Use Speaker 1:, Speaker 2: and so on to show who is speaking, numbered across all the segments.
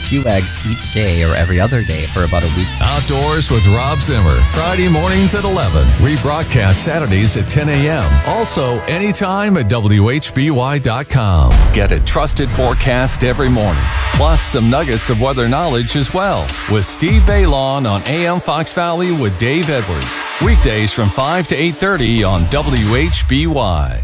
Speaker 1: few eggs each day or every other day for about a week.
Speaker 2: Outdoors with Rob Zimmer, Friday mornings at 11. Rebroadcast Saturdays at 10 a.m. Also, anytime at WHBY.com. Get a trusted forecast every morning. Plus, some nuggets of weather knowledge as well. With Steve Baylon on AM Fox Valley with Dave Edwards. Weekdays from 5 to 8:30 on WHBY.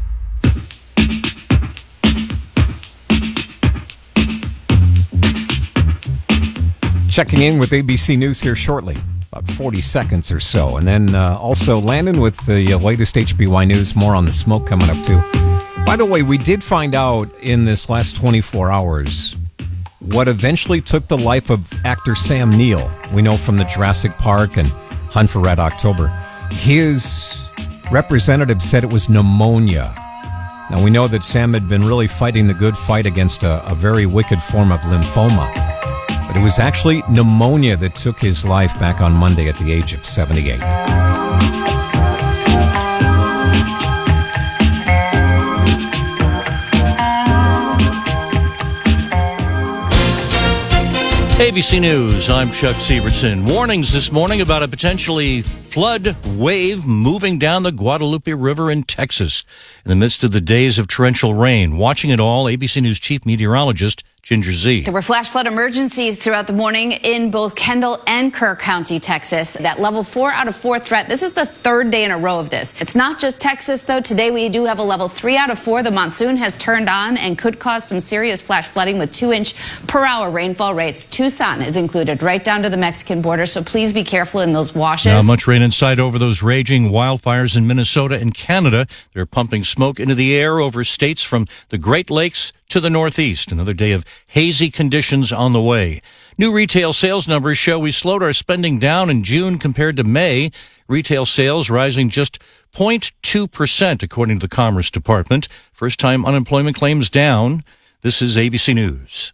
Speaker 3: Checking in with ABC News here shortly, about 40 seconds or so. And then also Landon with the latest HBY News, more on the smoke coming up too. By the way, we did find out in this last 24 hours what eventually took the life of actor Sam Neill. We know from the Jurassic Park and Hunt for Red October. His representative said it was pneumonia. Now, we know that Sam had been really fighting the good fight against a very wicked form of lymphoma. But it was actually pneumonia that took his life back on Monday at the age of 78.
Speaker 4: ABC News, I'm Chuck Sievertson. Warnings this morning about a potentially flood wave moving down the Guadalupe River in Texas in the midst of the days of torrential rain. Watching it all, ABC News chief meteorologist Ginger Z.
Speaker 5: There were flash flood emergencies throughout the morning in both Kendall and Kerr County, Texas. That level 4 out of 4 threat. This is the third day in a row of this. It's not just Texas, though. Today we do have a level 3 out of 4. The monsoon has turned on and could cause some serious flash flooding with 2-inch per hour rainfall rates. Tucson is included right down to the Mexican border, so please be careful in those washes.
Speaker 4: Not much rain in sight over those raging wildfires in Minnesota and Canada. They're pumping smoke into the air over states from the Great Lakes to the Northeast. Another day of hazy conditions on the way. New retail sales numbers show we slowed our spending down in June compared to May. Retail sales rising just 0.2%, according to the Commerce Department. First-time unemployment claims down. This is ABC News.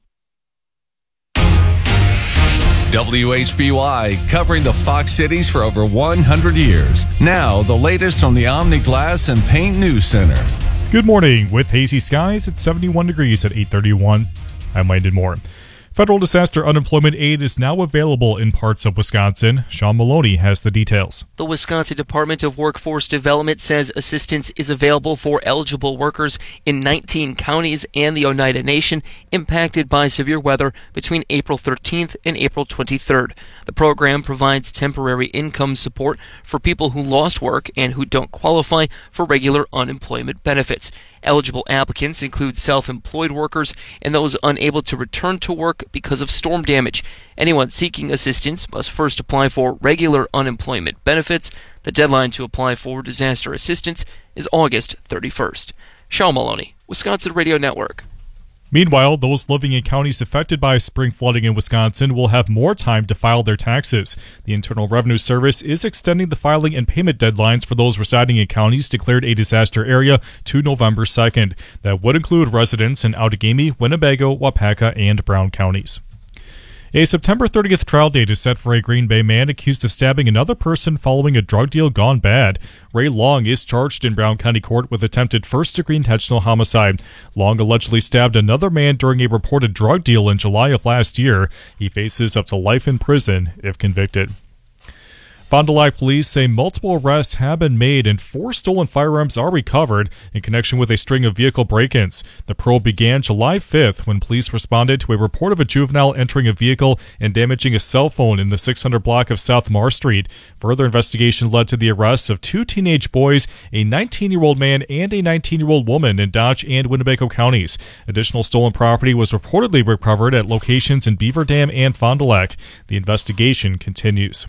Speaker 2: WHBY, covering the Fox cities for over 100 years. Now, the latest from the Omni Glass and Paint News Center.
Speaker 6: Good morning. With hazy skies at 71 degrees at 8:31. I'm Landon Moore. Federal disaster unemployment aid is now available in parts of Wisconsin. Sean Maloney has the details.
Speaker 7: The Wisconsin Department of Workforce Development says assistance is available for eligible workers in 19 counties and the Oneida Nation impacted by severe weather between April 13th and April 23rd. The program provides temporary income support for people who lost work and who don't qualify for regular unemployment benefits. Eligible applicants include self-employed workers and those unable to return to work because of storm damage. Anyone seeking assistance must first apply for regular unemployment benefits. The deadline to apply for disaster assistance is August 31st. Sean Maloney, Wisconsin Radio Network.
Speaker 6: Meanwhile, those living in counties affected by spring flooding in Wisconsin will have more time to file their taxes. The Internal Revenue Service is extending the filing and payment deadlines for those residing in counties declared a disaster area to November 2nd. That would include residents in Outagamie, Winnebago, Wapaka, and Brown counties. A September 30th trial date is set for a Green Bay man accused of stabbing another person following a drug deal gone bad. Ray Long is charged in Brown County Court with attempted first-degree intentional homicide. Long allegedly stabbed another man during a reported drug deal in July of last year. He faces up to life in prison if convicted. Fond du Lac police say multiple arrests have been made and 4 stolen firearms are recovered in connection with a string of vehicle break-ins. The probe began July 5th when police responded to a report of a juvenile entering a vehicle and damaging a cell phone in the 600 block of South Marr Street. Further investigation led to the arrests of 2 teenage boys, a 19-year-old man and a 19-year-old woman in Dodge and Winnebago counties. Additional stolen property was reportedly recovered at locations in Beaver Dam and Fond du Lac. The investigation continues.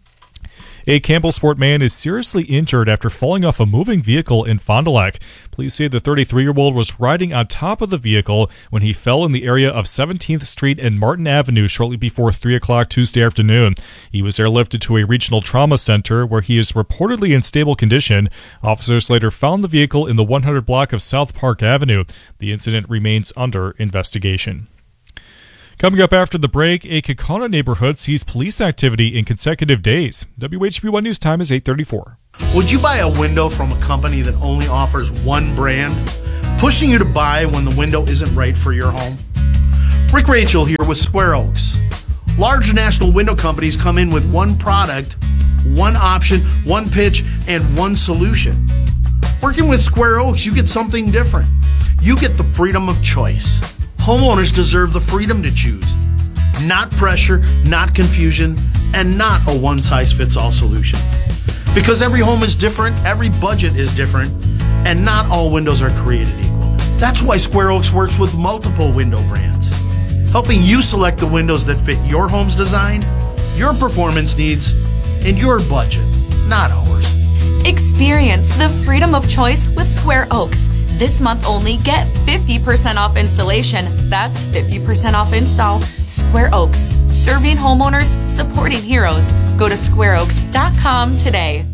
Speaker 6: A Campbellsport man is seriously injured after falling off a moving vehicle in Fond du Lac. Police say the 33-year-old was riding on top of the vehicle when he fell in the area of 17th Street and Martin Avenue shortly before 3 o'clock Tuesday afternoon. He was airlifted to a regional trauma center where he is reportedly in stable condition. Officers later found the vehicle in the 100 block of South Park Avenue. The incident remains under investigation. Coming up after the break, a Kaukauna neighborhood sees police activity in consecutive days. WHB1 News time is 8:34.
Speaker 8: Would you buy a window from a company that only offers one brand, pushing you to buy when the window isn't right for your home? Rick Rachel here with Square Oaks. Large national window companies come in with one product, one option, one pitch, and one solution. Working with Square Oaks, you get something different. You get the freedom of choice. Homeowners deserve the freedom to choose. Not pressure, not confusion, and not a one-size-fits-all solution. Because every home is different, every budget is different, and not all windows are created equal. That's why Square Oaks works with multiple window brands, helping you select the windows that fit your home's design, your performance needs, and your budget, not ours.
Speaker 9: Experience the freedom of choice with Square Oaks. This month only, get 50% off installation. That's 50% off install. Square Oaks, serving homeowners, supporting heroes. Go to squareoaks.com today.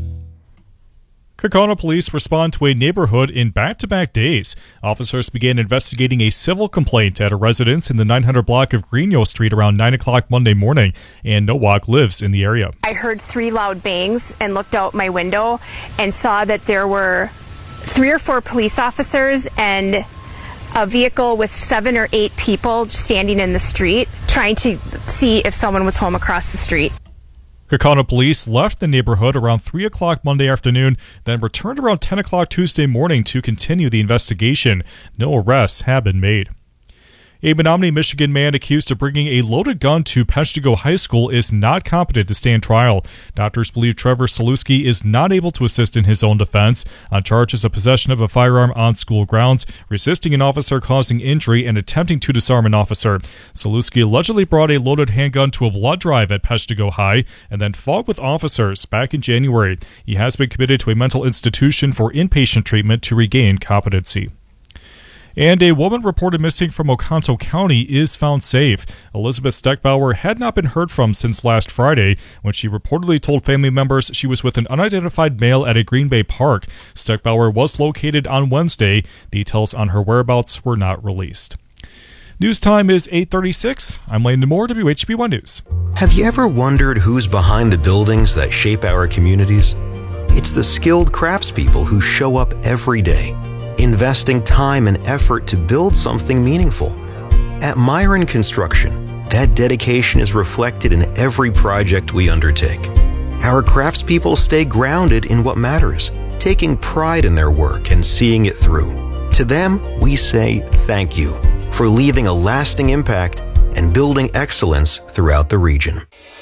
Speaker 6: Kaukauna police respond to a neighborhood in back-to-back days. Officers began investigating a civil complaint at a residence in the 900 block of Greenyo Street around 9 o'clock Monday morning, and Nowak lives in the area.
Speaker 10: I heard 3 loud bangs and looked out my window and saw that there were 3 or 4 police officers and a vehicle with 7 or 8 people standing in the street trying to see if someone was home across the street.
Speaker 6: Kaukauna police left the neighborhood around 3 o'clock Monday afternoon, then returned around 10 o'clock Tuesday morning to continue the investigation. No arrests have been made. A Menominee, Michigan man accused of bringing a loaded gun to Peshtigo High School is not competent to stand trial. Doctors believe Trevor Saluski is not able to assist in his own defense on charges of possession of a firearm on school grounds, resisting an officer causing injury, and attempting to disarm an officer. Saluski allegedly brought a loaded handgun to a blood drive at Peshtigo High and then fought with officers back in January. He has been committed to a mental institution for inpatient treatment to regain competency. And a woman reported missing from Oconto County is found safe. Elizabeth Steckbauer had not been heard from since last Friday, when she reportedly told family members she was with an unidentified male at a Green Bay park. Steckbauer was located on Wednesday. Details on her whereabouts were not released. News time is 8:36. I'm Landon Moore, WHB1 News.
Speaker 11: Have you ever wondered who's behind the buildings that shape our communities? It's the skilled craftspeople who show up every day, investing time and effort to build something meaningful. At Myron Construction, that dedication is reflected in every project we undertake. Our craftspeople stay grounded in what matters, taking pride in their work and seeing it through. To them, we say thank you for leaving a lasting impact and building excellence throughout the region.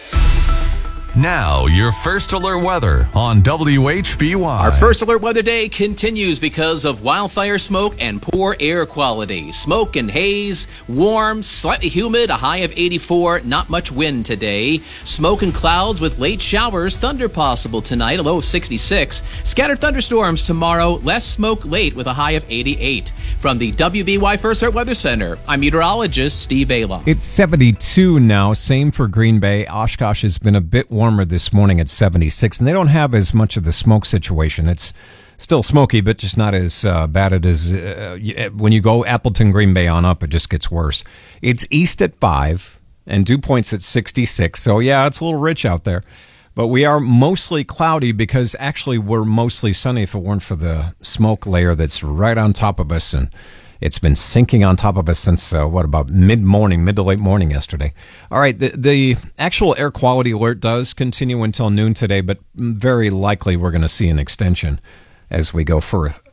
Speaker 2: Now, your First Alert weather on WHBY.
Speaker 12: Our First Alert weather day continues because of wildfire smoke and poor air quality. Smoke and haze, warm, slightly humid, a high of 84, not much wind today. Smoke and clouds with late showers, thunder possible tonight, a low of 66. Scattered thunderstorms tomorrow, less smoke late with a high of 88. From the WBY First Alert Weather Center, I'm meteorologist Steve Ayla.
Speaker 3: It's 72 now, same for Green Bay. Oshkosh has been a bit warmer this morning at 76, and they don't have as much of the smoke situation. It's still smoky, but just not as bad as when you go Appleton, Green Bay on up, it just gets worse. It's east at 5 and dew points at 66, so yeah, it's a little rich out there. But we are mostly cloudy because actually we're mostly sunny if it weren't for the smoke layer that's right on top of us, and it's been sinking on top of us since, about mid to late morning yesterday. All right, the actual air quality alert does continue until noon today, but very likely we're going to see an extension as we go forth.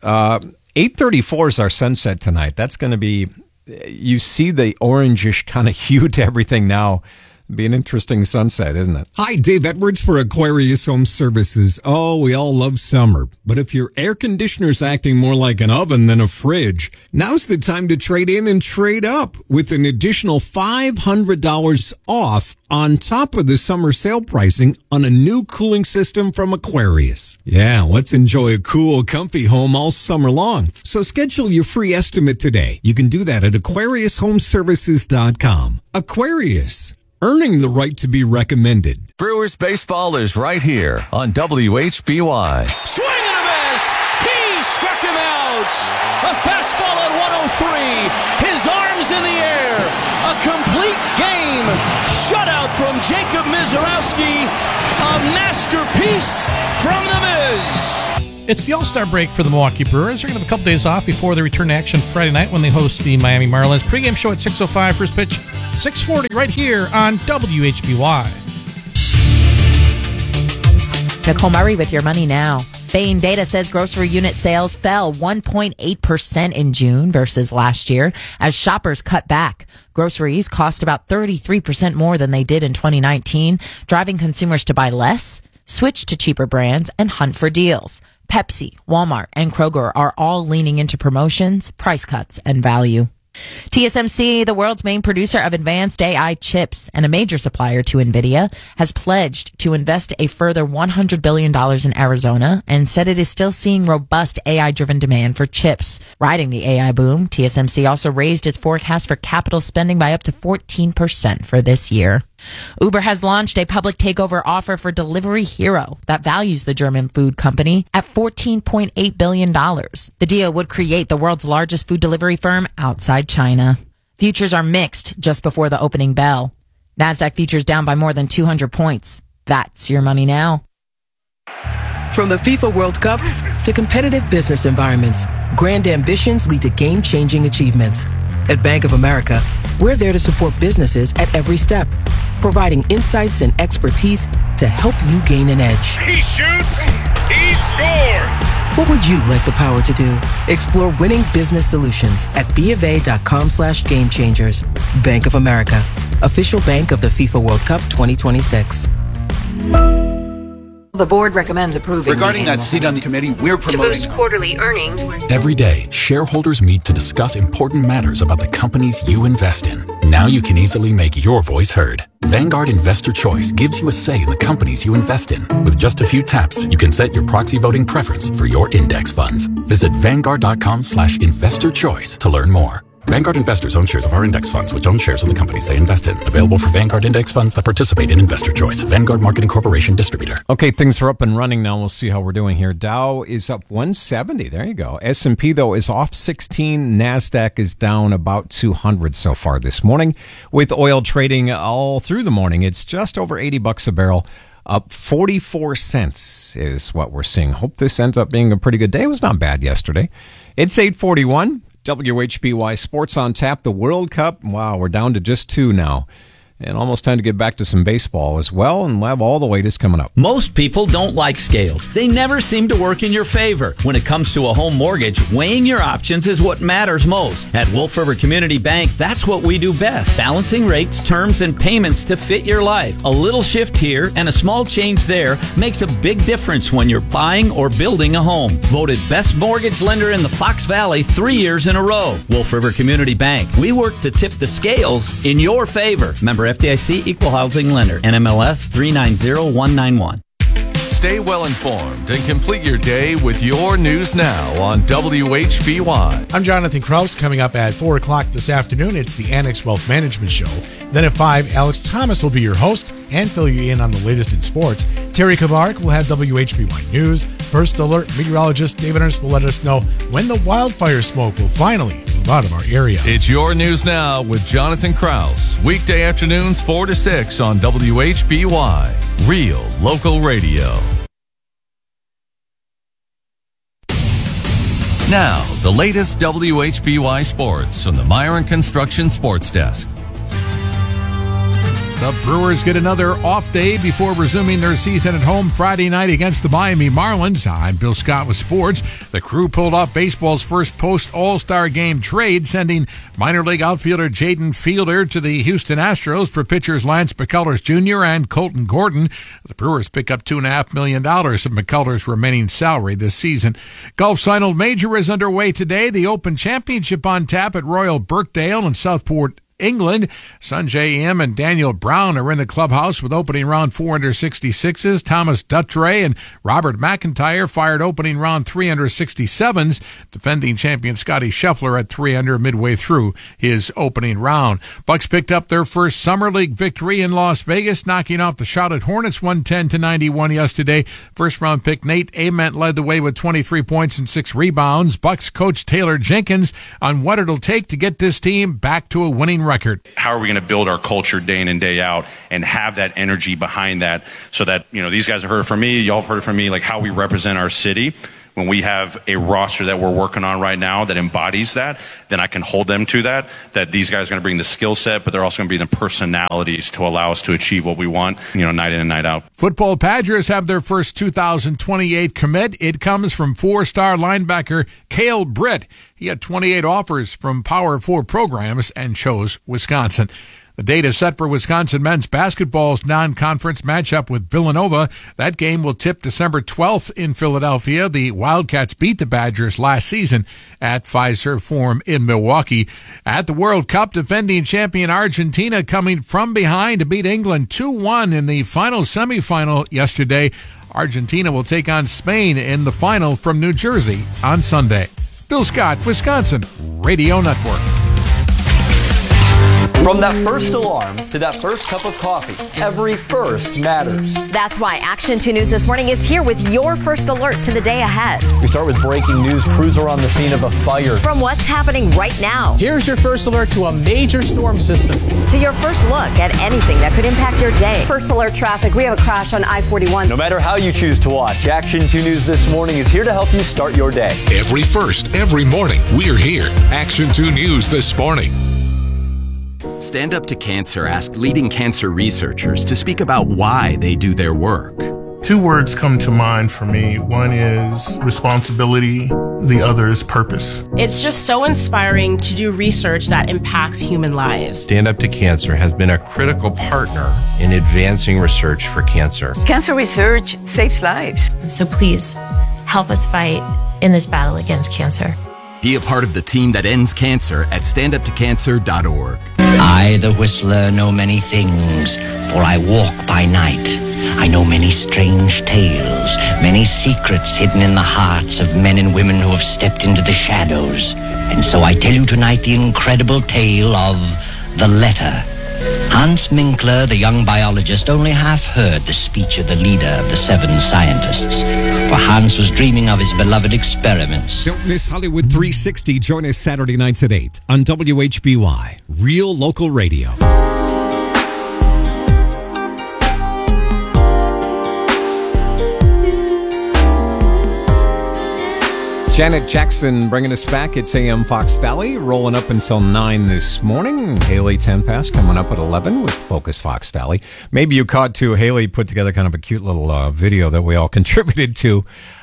Speaker 3: 8:34 is our sunset tonight. That's going to be, you see the orangish kind of hue to everything now. Be an interesting sunset, isn't it?
Speaker 13: Hi, Dave Edwards for Aquarius Home Services. Oh, we all love summer, but if your air conditioner's acting more like an oven than a fridge, now's the time to trade in and trade up with an additional $500 off on top of the summer sale pricing on a new cooling system from Aquarius. Yeah, let's enjoy a cool, comfy home all summer long. So schedule your free estimate today. You can do that at AquariusHomeservices.com. Aquarius, earning the right to be recommended.
Speaker 2: Brewers baseball is right here on WHBY.
Speaker 14: Swing and a miss! He struck him out! A fastball at 103. His arms in the air. A complete game. Shutout from Jacob Mizorowski. A masterpiece from the Miz.
Speaker 15: It's the All-Star break for the Milwaukee Brewers. They're going to have a couple days off before they return to action Friday night when they host the Miami Marlins. Pre-game show at 6:05, first pitch 6:40 right here on WHBY.
Speaker 16: Nicole Murray with your money now. Bain data says grocery unit sales fell 1.8% in June versus last year as shoppers cut back. Groceries cost about 33% more than they did in 2019, driving consumers to buy less, switch to cheaper brands, and hunt for deals. Pepsi, Walmart, and Kroger are all leaning into promotions, price cuts, and value. TSMC, the world's main producer of advanced AI chips and a major supplier to NVIDIA, has pledged to invest a further $100 billion in Arizona and said it is still seeing robust AI-driven demand for chips. Riding the AI boom, TSMC also raised its forecast for capital spending by up to 14% for this year. Uber has launched a public takeover offer for Delivery Hero that values the German food company at $14.8 billion. The deal would create the world's largest food delivery firm outside China. Futures are mixed just before the opening bell. NASDAQ futures down by more than 200 points. That's your money now.
Speaker 17: From the FIFA World Cup to competitive business environments, grand ambitions lead to game-changing achievements. At Bank of America, we're there to support businesses at every step, providing insights and expertise to help you gain an edge.
Speaker 18: He shoots, he scores!
Speaker 17: What would you like the power to do? Explore winning business solutions at BofA.com/gamechangers. Bank of America, official bank of the FIFA World Cup 2026.
Speaker 19: The board recommends approving.
Speaker 20: Regarding that seat on the committee, we're promoting.
Speaker 19: To boost quarterly earnings.
Speaker 21: Every day, shareholders meet to discuss important matters about the companies you invest in. Now you can easily make your voice heard. Vanguard Investor Choice gives you a say in the companies you invest in. With just a few taps, you can set your proxy voting preference for your index funds. Visit Vanguard.com/investor choice to learn more. Vanguard investors own shares of our index funds, which own shares of the companies they invest in. Available for Vanguard index funds that participate in Investor Choice. Vanguard Marketing Corporation distributor.
Speaker 3: Okay, things are up and running now. We'll see how we're doing here. Dow is up 170. There you go. S&P, though, is off 16. NASDAQ is down about 200 so far this morning. With oil trading all through the morning, it's just over $80 a barrel. Up 44 cents is what we're seeing. Hope this ends up being a pretty good day. It was not bad yesterday. It's 8:41. WHBY Sports on Tap, the World Cup. Wow, we're down to just 2 now. And almost time to get back to some baseball as well, and we'll have all the latest coming up.
Speaker 22: Most people don't like scales. They never seem to work in your favor. When it comes to a home mortgage, weighing your options is what matters most. At Wolf River Community Bank, that's what we do best. Balancing rates, terms, and payments to fit your life. A little shift here and a small change there makes a big difference when you're buying or building a home. Voted best mortgage lender in the Fox Valley 3 years in a row. Wolf River Community Bank. We work to tip the scales in your favor. Member FDIC, Equal Housing Lender, NMLS 390191.
Speaker 2: Stay well informed and complete your day with your news now on WHBY.
Speaker 23: I'm Jonathan Kraus. Coming up at 4 o'clock this afternoon, it's the Annex Wealth Management Show. Then at 5, Alex Thomas will be your host and fill you in on the latest in sports. Terry Kavark will have WHBY News. First Alert meteorologist David Ernst will let us know when the wildfire smoke will finally move out of our area.
Speaker 2: It's your news now with Jonathan Kraus. Weekday afternoons 4 to 6 on WHBY. Real local radio. Now, the latest WHBY sports from the Myron Construction Sports Desk.
Speaker 24: The Brewers get another off day before resuming their season at home Friday night against the Miami Marlins. I'm Bill Scott with sports. The Crew pulled off baseball's first post-All-Star game trade, sending minor league outfielder Jaden Fielder to the Houston Astros for pitchers Lance McCullers Jr. and Colton Gordon. The Brewers pick up $2.5 million of McCullers' remaining salary this season. Golf's final major is underway today. The Open Championship on tap at Royal Birkdale in Southport, England. Sanjay M. and Daniel Brown are in the clubhouse with opening round 466s. Thomas Duttray and Robert McIntyre fired opening round 367s. Defending champion Scotty Scheffler at 300 midway through his opening round. Bucks picked up their first Summer League victory in Las Vegas, knocking off the Charlotte Hornets 110-91 yesterday. First round pick Nate Ament led the way with 23 points and 6 rebounds. Bucks coach Taylor Jenkins on what it'll take to get this team back to a winning record.
Speaker 25: How are we going to build our culture day in and day out and have that energy behind that so that, you know, these guys have heard it from me, y'all have heard it from me, like how we represent our city. when we have a roster that we're working on right now that embodies that, then I can hold them to that these guys are going to bring the skill set, but they're also going to bring the personalities to allow us to achieve what we want, night in and night out.
Speaker 24: Football Padres have their first 2028 commit. It comes from 4-star linebacker Cale Britt. He had 28 offers from Power 4 programs and chose Wisconsin. The date is set for Wisconsin men's basketball's non-conference matchup with Villanova. That game will tip December 12th in Philadelphia. The Wildcats beat the Badgers last season at Fiserv Forum in Milwaukee. At the World Cup, defending champion Argentina coming from behind to beat England 2-1 in the final semifinal yesterday. Argentina will take on Spain in the final from New Jersey on Sunday. Bill Scott, Wisconsin Radio Network.
Speaker 1: From that first alarm to that first cup of coffee, every first matters.
Speaker 4: That's why Action 2 News this morning is here with your first alert to the day ahead.
Speaker 1: We start with breaking news. Crews are on the scene of a fire.
Speaker 4: From what's happening right now.
Speaker 5: Here's your first alert to a major storm system.
Speaker 4: To your first look at anything that could impact your day.
Speaker 7: First alert traffic. We have a crash on I-41.
Speaker 1: No matter how you choose to watch, Action 2 News this morning is here to help you start your day.
Speaker 8: Every first, every morning, we're here. Action 2 News this morning.
Speaker 26: Stand Up to Cancer asked leading cancer researchers to speak about why they do their work.
Speaker 27: Two words come to mind for me. One is responsibility, the other is purpose.
Speaker 28: It's just so inspiring to do research that impacts human lives.
Speaker 29: Stand Up to Cancer has been a critical partner in advancing research for cancer.
Speaker 30: Cancer research saves lives.
Speaker 31: So please, help us fight in this battle against cancer.
Speaker 26: Be a part of the team that ends cancer at standuptocancer.org.
Speaker 32: I, the whistler, know many things, for I walk by night. I know many strange tales, many secrets hidden in the hearts of men and women who have stepped into the shadows. And so I tell you tonight the incredible tale of The Letter. Hans Minkler, the young biologist, only half heard the speech of the leader of the 7 scientists, for Hans was dreaming of his beloved experiments.
Speaker 33: Don't miss Hollywood 360. Join us Saturday nights at 8 on WHBY, Real Local Radio.
Speaker 3: Janet Jackson bringing us back. It's AM Fox Valley, rolling up until 9 this morning. Haley Tenpass coming up at 11 with Focus Fox Valley. Maybe you caught, too, Haley put together kind of a cute little video that we all contributed to.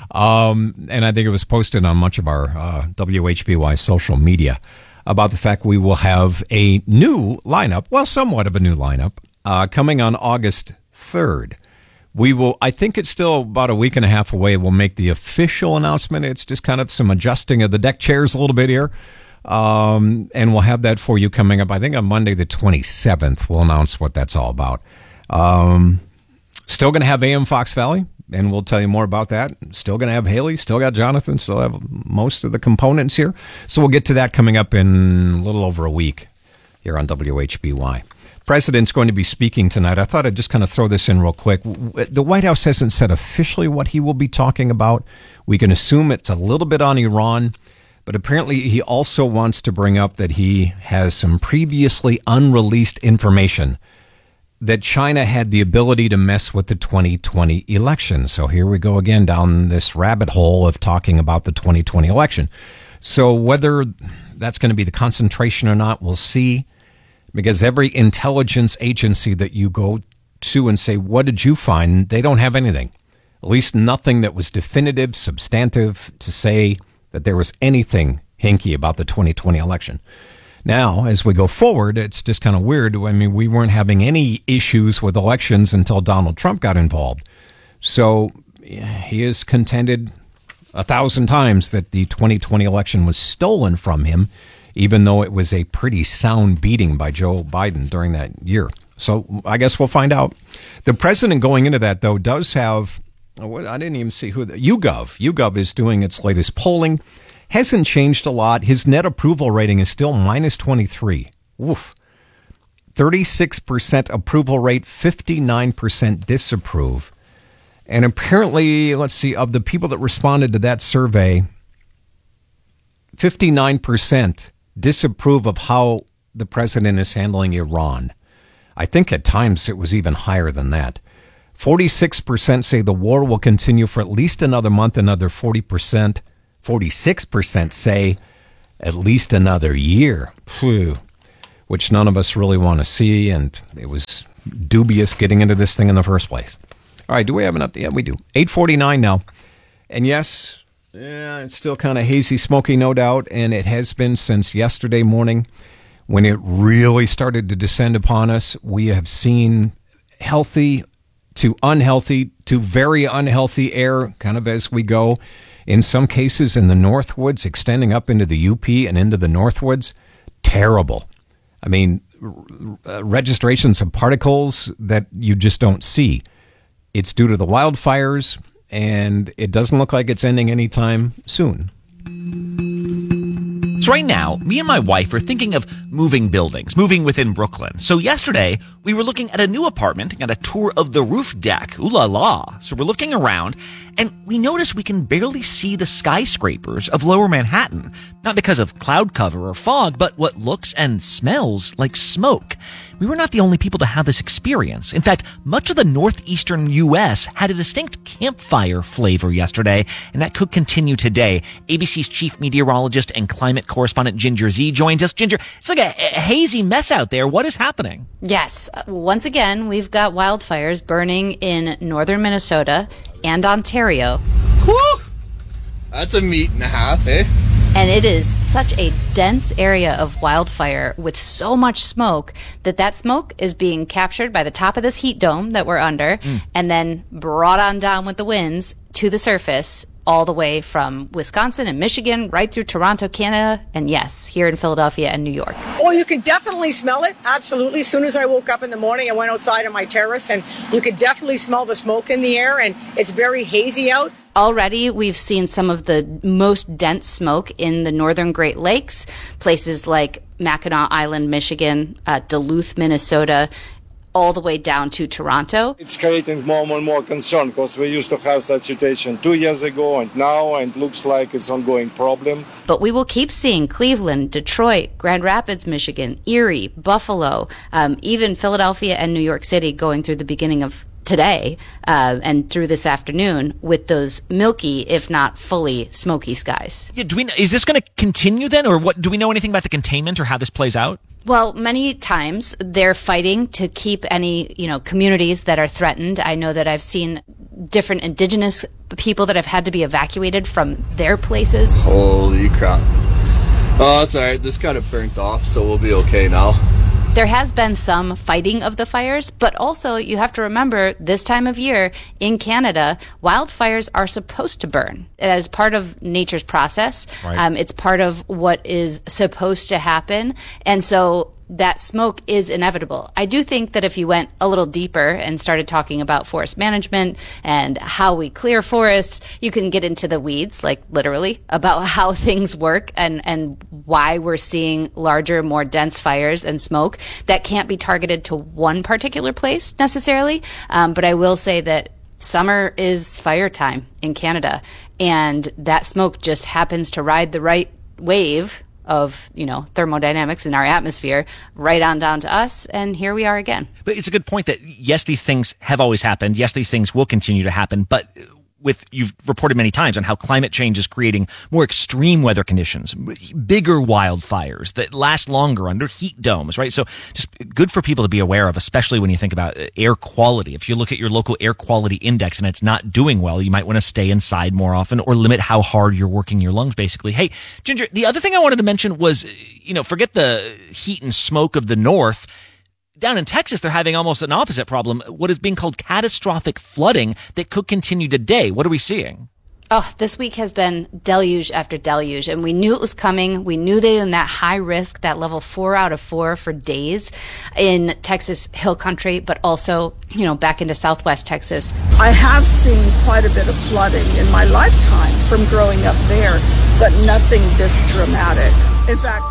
Speaker 3: And I think it was posted on much of our WHBY social media about the fact we will have a new lineup, well, somewhat of a new lineup, coming on August 3rd. We will, I think it's still about a week and a half away. We'll make the official announcement. It's just kind of some adjusting of the deck chairs a little bit here. And we'll have that for you coming up, I think on Monday the 27th. We'll announce what that's all about. Still going to have AM Fox Valley, and we'll tell you more about that. Still going to have Haley, still got Jonathan, still have most of the components here. So we'll get to that coming up in a little over a week here on WHBY. President's going to be speaking tonight. I thought I'd just kind of throw this in real quick. The White House hasn't said officially what he will be talking about. We can assume it's a little bit on Iran, but apparently he also wants to bring up that he has some previously unreleased information that China had the ability to mess with the 2020 election. So here we go again down this rabbit hole of talking about the 2020 election. So whether that's going to be the concentration or not, we'll see. Because every intelligence agency that you go to and say, what did you find? They don't have anything. At least nothing that was definitive, substantive to say that there was anything hinky about the 2020 election. Now, as we go forward, it's just kind of weird. I mean, we weren't having any issues with elections until Donald Trump got involved. So he has contended 1,000 times that the 2020 election was stolen from him, even though it was a pretty sound beating by Joe Biden during that year. So I guess we'll find out. The president going into that, though, does have, I didn't even see who, YouGov. YouGov is doing its latest polling. Hasn't changed a lot. His net approval rating is still minus 23. Oof. 36% approval rate, 59% disapprove. And apparently, let's see, of the people that responded to that survey, 59% disapprove of how the president is handling Iran. I think at times it was even higher than that. 46% say the war will continue for at least another month. Another 46% say at least another year. Phew. Which none of us really want to see, and it was dubious getting into this thing in the first place. All right, do we have an update? Yeah, we do. 8:49 now. And yes, it's still kind of hazy, smoky, no doubt, and it has been since yesterday morning when it really started to descend upon us. We have seen healthy to unhealthy to very unhealthy air kind of as we go. In some cases in the Northwoods, extending up into the UP and into the Northwoods, terrible. I mean, registrations of particles that you just don't see. It's due to the wildfires, and it doesn't look like it's ending anytime soon.
Speaker 6: So right now, me and my wife are thinking of moving buildings, moving within Brooklyn. So yesterday, we were looking at a new apartment and got a tour of the roof deck. Ooh la la. So we're looking around, and we notice we can barely see the skyscrapers of Lower Manhattan. Not because of cloud cover or fog, but what looks and smells like smoke. We were not the only people to have this experience. In fact, much of the northeastern U.S. had a distinct campfire flavor yesterday, and that could continue today. ABC's chief meteorologist and climate correspondent Ginger Z joins us. Ginger, it's like a hazy mess out there. What is happening?
Speaker 9: Yes. Once again, we've got wildfires burning in northern Minnesota and Ontario.
Speaker 10: Whew! That's a meat and a half, eh?
Speaker 9: And it is such a dense area of wildfire with so much smoke that smoke is being captured by the top of this heat dome that we're under and then brought on down with the winds to the surface all the way from Wisconsin and Michigan right through Toronto, Canada, and yes, here in Philadelphia and New York.
Speaker 11: Oh, you could definitely smell it. Absolutely. As soon as I woke up in the morning, I went outside on my terrace and you could definitely smell the smoke in the air, and it's very hazy out.
Speaker 9: Already, we've seen some of the most dense smoke in the northern Great Lakes, places like Mackinac Island, Michigan, Duluth, Minnesota, all the way down to Toronto.
Speaker 12: It's creating more and more concern because we used to have such situation 2 years ago and now, and looks like it's an ongoing problem.
Speaker 9: But we will keep seeing Cleveland, Detroit, Grand Rapids, Michigan, Erie, Buffalo, even Philadelphia and New York City going through the beginning of today and through this afternoon with those milky, if not fully smoky skies.
Speaker 6: Yeah, is this going to continue then, or what? Do we know anything about the containment or how this plays out?
Speaker 9: Well, many times they're fighting to keep any, communities that are threatened. I know that I've seen different indigenous people that have had to be evacuated from their places.
Speaker 10: Holy crap. Oh, it's all right. This kind of burnt off, so we'll be okay now.
Speaker 9: There has been some fighting of the fires, but also you have to remember this time of year in Canada, wildfires are supposed to burn. As part of nature's process, right. It's part of what is supposed to happen. And so that smoke is inevitable. I do think that if you went a little deeper and started talking about forest management and how we clear forests, you can get into the weeds, like literally, about how things work and why we're seeing larger, more dense fires and smoke that can't be targeted to one particular place necessarily. But I will say that summer is fire time in Canada, and that smoke just happens to ride the right wave of, thermodynamics in our atmosphere right on down to us, and here we are again.
Speaker 6: But it's a good point that, yes, these things have always happened. Yes, these things will continue to happen, but you've reported many times on how climate change is creating more extreme weather conditions, bigger wildfires that last longer under heat domes, right? So just good for people to be aware of, especially when you think about air quality. If you look at your local air quality index and it's not doing well, you might want to stay inside more often or limit how hard you're working your lungs, basically. Hey, Ginger, the other thing I wanted to mention was, forget the heat and smoke of the north. Down in Texas, they're having almost an opposite problem, what is being called catastrophic flooding that could continue today. What are we seeing?
Speaker 9: Oh, this week has been deluge after deluge, and we knew it was coming. We knew they were in that high risk, that level 4 out of 4 for days in Texas Hill Country, but also, back into Southwest Texas.
Speaker 13: I have seen quite a bit of flooding in my lifetime from growing up there, but nothing this dramatic. In fact,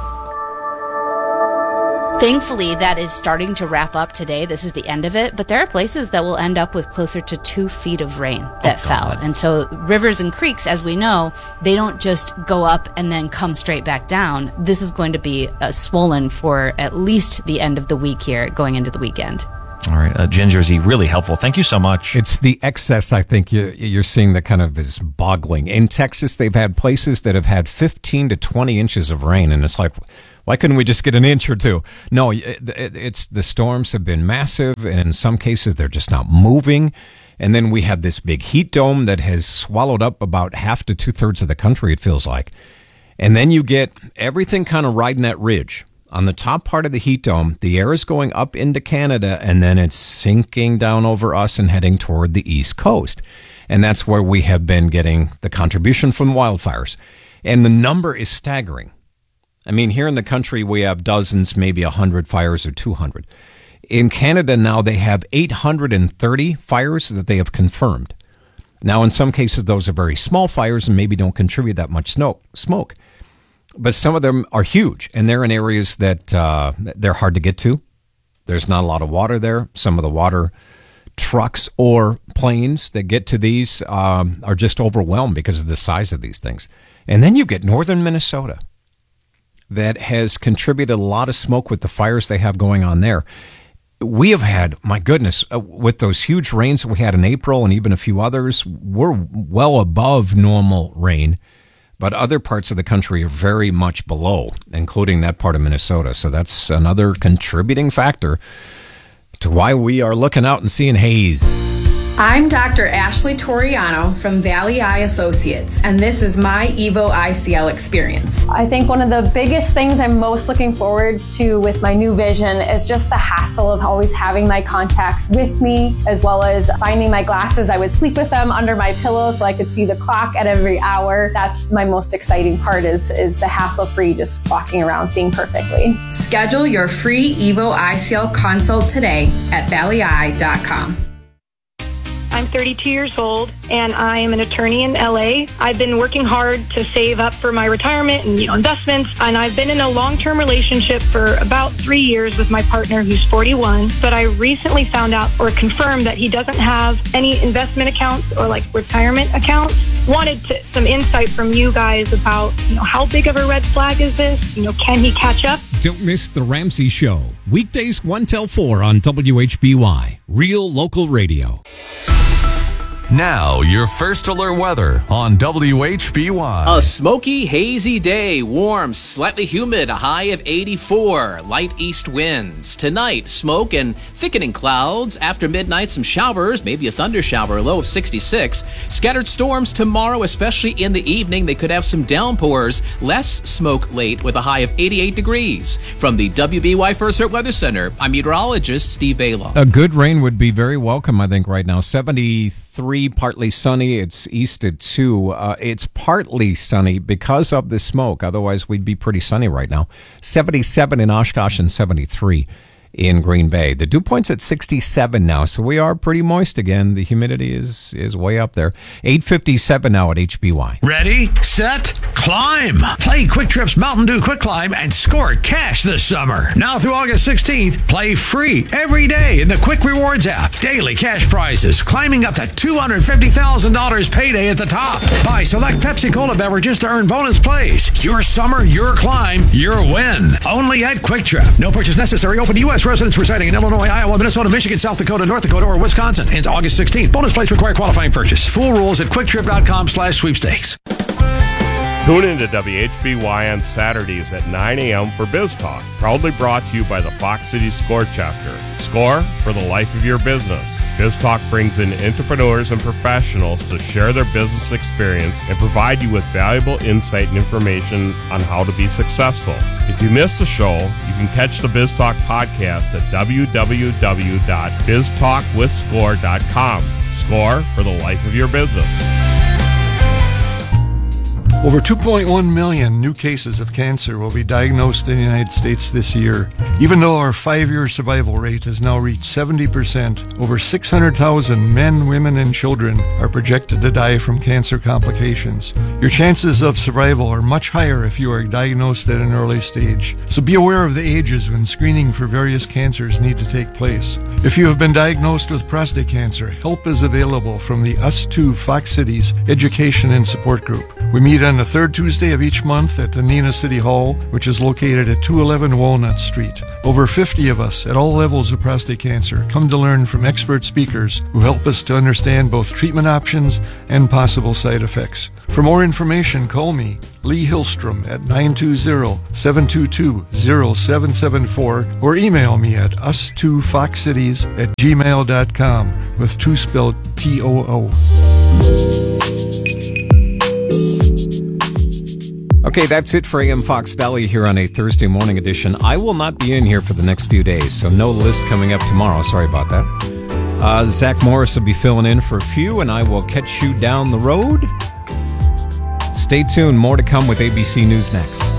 Speaker 9: thankfully, that is starting to wrap up today. This is the end of it. But there are places that will end up with closer to 2 feet of rain that fell. And so rivers and creeks, as we know, they don't just go up and then come straight back down. This is going to be swollen for at least the end of the week here, going into the weekend.
Speaker 6: All right. Ginger Z, really helpful. Thank you so much.
Speaker 3: It's the excess, I think, you're seeing that kind of is boggling. In Texas, they've had places that have had 15 to 20 inches of rain, and it's like, why couldn't we just get an inch or two? No, it's the storms have been massive, and in some cases, they're just not moving. And then we have this big heat dome that has swallowed up about half to two-thirds of the country, it feels like. And then you get everything kind of riding that ridge. On the top part of the heat dome, the air is going up into Canada, and then it's sinking down over us and heading toward the East Coast. And that's where we have been getting the contribution from wildfires. And the number is staggering. I mean, here in the country, we have dozens, maybe 100 fires or 200. In Canada now, they have 830 fires that they have confirmed. Now, in some cases, those are very small fires and maybe don't contribute that much smoke. But some of them are huge, and they're in areas that they're hard to get to. There's not a lot of water there. Some of the water trucks or planes that get to these are just overwhelmed because of the size of these things. And then you get northern Minnesota that has contributed a lot of smoke with the fires they have going on there. We have had, my goodness, with those huge rains that we had in April and even a few others, we're well above normal rain. But other parts of the country are very much below, including that part of Minnesota. So that's another contributing factor to why we are looking out and seeing haze.
Speaker 2: I'm Dr. Ashley Toriano from Valley Eye Associates, and this is my Evo ICL experience.
Speaker 14: I think one of the biggest things I'm most looking forward to with my new vision is just the hassle of always having my contacts with me, as well as finding my glasses. I would sleep with them under my pillow so I could see the clock at every hour. That's my most exciting part is the hassle-free, just walking around seeing perfectly.
Speaker 2: Schedule your free Evo ICL consult today at valleyeye.com.
Speaker 15: I'm 32 years old, and I am an attorney in LA. I've been working hard to save up for my retirement and investments, and I've been in a long-term relationship for about 3 years with my partner, who's 41. But I recently found out or confirmed that he doesn't have any investment accounts or retirement accounts. Wanted some insight from you guys about how big of a red flag is this? Can he catch up?
Speaker 33: Don't miss The Ramsey Show. Weekdays 1 till 4 on WHBY. Real local radio.
Speaker 16: Now, your first alert weather on WHBY.
Speaker 5: A smoky, hazy day, warm, slightly humid, a high of 84, light east winds. Tonight, smoke and thickening clouds. After midnight, some showers, maybe a thunder shower, a low of 66. Scattered storms tomorrow, especially in the evening. They could have some downpours. Less smoke late with a high of 88 degrees. From the WBY First Alert Weather Center, I'm meteorologist Steve Bala.
Speaker 3: A good rain would be very welcome, I think, right now. 73. Partly sunny. It's east at 2. It's partly sunny because of the smoke. Otherwise, we'd be pretty sunny right now. 77 in Oshkosh and 73 in Green Bay. The dew point's at 67 now, so we are pretty moist again. The humidity is way up there. 8:57 now at HBY.
Speaker 17: Ready, set, climb. Play Quick Trip's Mountain Dew Quick Climb and score cash this summer. Now through August 16th, play free every day in the Quick Rewards app. Daily cash prizes, climbing up to $250,000 payday at the top. Buy select Pepsi Cola beverages to earn bonus plays. Your summer, your climb, your win. Only at Quick Trip. No purchase necessary. Open to U.S. residents residing in Illinois, Iowa, Minnesota, Michigan, South Dakota, North Dakota, or Wisconsin. Ends August 16th. Bonus plays require qualifying purchase. Full rules at quicktrip.com/sweepstakes.
Speaker 18: Tune in to WHBY on Saturdays at 9 a.m. for Biz Talk, proudly brought to you by the Fox City Score chapter. Score for the life of your business. Biz Talk brings in entrepreneurs and professionals to share their business experience and provide you with valuable insight and information on how to be successful. If you miss the show, you can catch the Biz Talk podcast at www.biztalkwithscore.com. Score for the life of your business.
Speaker 19: Over 2.1 million new cases of cancer will be diagnosed in the United States this year. Even though our 5-year survival rate has now reached 70%, over 600,000 men, women, and children are projected to die from cancer complications. Your chances of survival are much higher if you are diagnosed at an early stage. So be aware of the ages when screening for various cancers need to take place. If you have been diagnosed with prostate cancer, help is available from the Us Too Fox Cities Education and Support Group. We meet on the third Tuesday of each month at the Neenah City Hall, which is located at 211 Walnut Street. Over 50 of us at all levels of prostate cancer come to learn from expert speakers who help us to understand both treatment options and possible side effects. For more information, call me, Lee Hillstrom, at 920-722-0774 or email me at us2foxcities@gmail.com with 2 spelled TOO.
Speaker 3: Okay, that's it for AM Fox Valley here on a Thursday morning edition. I will not be in here for the next few days, so no list coming up tomorrow. Sorry about that. Zach Morris will be filling in for a few, and I will catch you down the road. Stay tuned. More to come with ABC News next.